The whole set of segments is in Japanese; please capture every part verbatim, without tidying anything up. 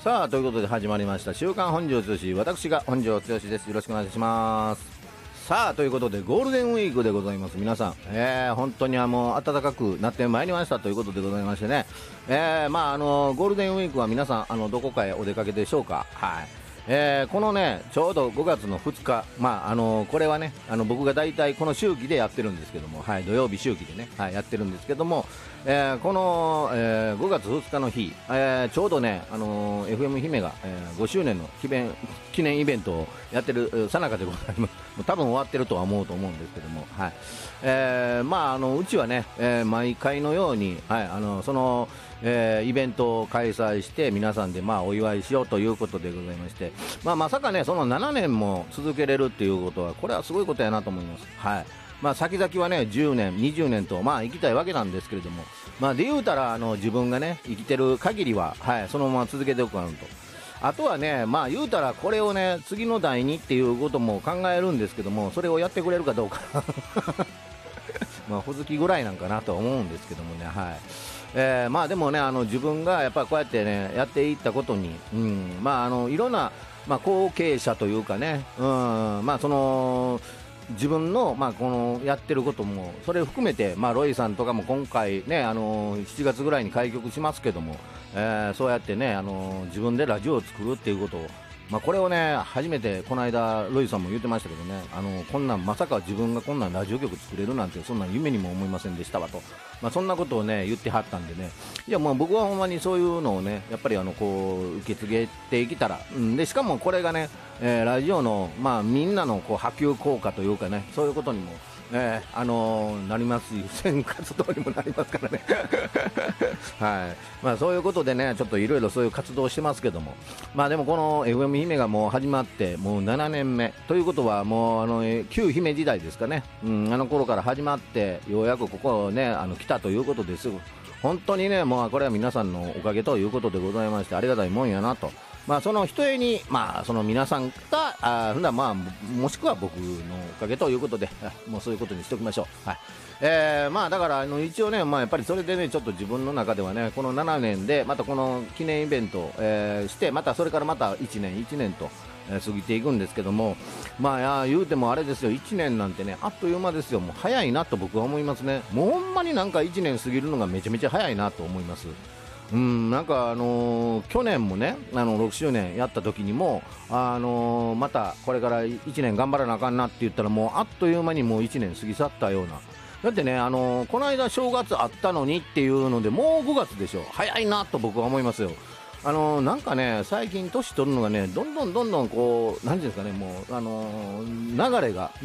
さあということで始まりました週刊本庄剛志、私が本庄剛志です。よろしくお願いします。さあということでゴールデンウィークでございます。皆さん、えー、本当にあの暖かくなってまいりましたということでございましてね、えー、まああのゴールデンウィークは皆さんあのどこかへお出かけでしょうか。はい、えー、このねちょうどごがつのふつか、まああのこれはねあの僕が大体この周期でやってるんですけども、はい、土曜日周期でね、はい、やってるんですけども、えー、この、えー、ごがつふつかの日、えー、ちょうどね、あのー、エフエム 姫が、えー、ごしゅうねんの記念記念イベントをやってるさなかでございます。もう多分終わってるとは思うと思うんですけども、はい、えー、まああのうちはね、えー、毎回のように、はい、あのその、えー、イベントを開催して皆さんでまあお祝いしようということでございまして、まあ、まさかねそのななねんも続けれるっていうことはこれはすごいことやなと思います。はい、まあ、先々はねじゅうねんにじゅうねんとまあ生きたいわけなんですけれども、まあ、で言うたらあの自分がね生きてる限りは、はい、そのまま続けておくかなと。あとはねまあ言うたらこれをね次の代にっていうことも考えるんですけども、それをやってくれるかどうかまあほずきぐらいなんかなと思うんですけどもね。はい、えー、まあでもねあの自分がやっぱりこうやってねやっていったことに、うん、まああのいろんなまあ後継者というかね、うん、まあその自分の、まあ、このやってることもそれを含めて、まあ、ロイさんとかも今回、ね、あのしちがつぐらいに開局しますけども、えー、そうやって、ね、あの自分でラジオを作るっていうことを、まあ、これをね初めてこの間ロイさんも言ってましたけどね、あのこんなんまさか自分がこんなんラジオ局作れるなんてそんなん夢にも思いませんでしたわと、まあ、そんなことをね言ってはったんでね、いやもう僕はほんまにそういうのをねやっぱりあのこう受け継げていけたら、うん、でしかもこれがね、えー、ラジオの、まあ、みんなのこう波及効果というかね、そういうことにも、えーあのー、なりますし、選活動にもなりますからねはい、まあ、そういうことでねちょっといろいろそういう活動をしてますけども、まあでもこの エフエム 姫がもう始まってもうななねんめということはもうあの旧姫時代ですかね、うん、あの頃から始まってようやくここねあの来たということです。本当にねもうこれは皆さんのおかげということでございましてありがたいもんやなと。まあ、そのひとえに、まあ、その皆さんがあふだ、まあ、もしくは僕のおかげということでもうそういうことにしておきましょう。はい、えーまあ、だからあの一応ね、まあ、やっぱりそれでねちょっと自分の中ではねこのななねんでまたこの記念イベントを、えー、してまたそれからまたいちねんいちねんと、えー、過ぎていくんですけども、まあや言うてもあれですよいちねんなんてねあっという間ですよ。もう早いなと僕は思いますね。もうほんまになんかいちねん過ぎるのがめちゃめちゃ早いなと思います。うん、なんかあのー、去年もねあのろくしゅうねんやった時にも、あのー、またこれからいちねん頑張らなあかんなって言ったらもうあっという間にもういちねん過ぎ去ったような。だってね、あのー、この間正月あったのにっていうのでもうごがつでしょ。早いなと僕は思いますよ。あのー、なんかね最近年取るのがねどんどんどんどんこうなんていうんですかねもう、あのー、流れが、うん、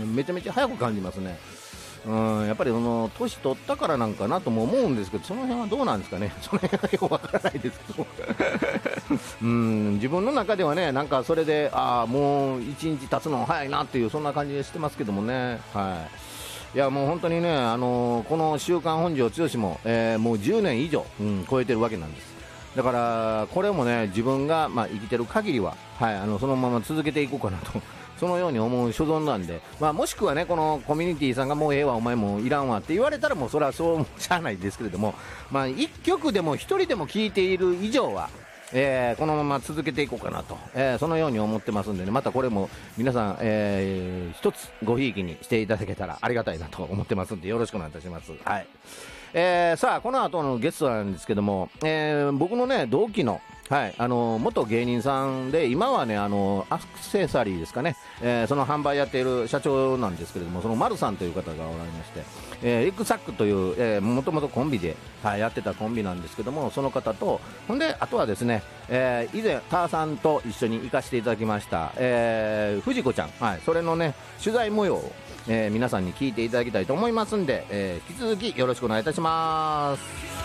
めちゃめちゃ早く感じますね。うん、やっぱりその年取ったからなんかなとも思うんですけど、その辺はどうなんですかね、その辺はよくわからないですけどうん自分の中ではねなんかそれでああもういちにち経つの早いなっていうそんな感じでしてますけどもね。はい、いやもう本当にね、あのー、この週刊本庄剛志も、えー、もうじゅうねん以上、うん、超えてるわけなんです。だからこれもね自分が、まあ、生きてる限りは、はい、あのそのまま続けていこうかなとそのように思う所存なんで、まあ、もしくはねこのコミュニティさんがもうええわお前もういらんわって言われたらもうそれはそうしゃあないですけれども、まあ、いっきょくでもひとりでも聴いている以上は、えー、このまま続けていこうかなと、えー、そのように思ってますんでね、またこれも皆さん、えー、一つごひいきにしていただけたらありがたいなと思ってますんでよろしくお願いいたします。はい、えー、さあこの後のゲストなんですけども、えー、僕のね同期のはい、あの元芸人さんで今はねあのアクセサリーですかね、えー、その販売やっている社長なんですけれども、その丸さんという方がおられまして、えー、エッグサックという、えー、もともとコンビで、はい、やってたコンビなんですけども、その方とほんであとはですね、えー、以前ターさんと一緒に行かせていただきました、えー、藤子ちゃん、はい、それのね取材模様を、えー、皆さんに聞いていただきたいと思いますんで、えー、引き続きよろしくお願いいたします。